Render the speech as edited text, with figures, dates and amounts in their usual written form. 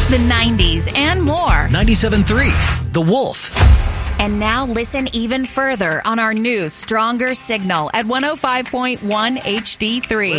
the 90s, and more. 97.3, The Wolf. And now listen even further on our new, stronger signal at 105.1 HD3.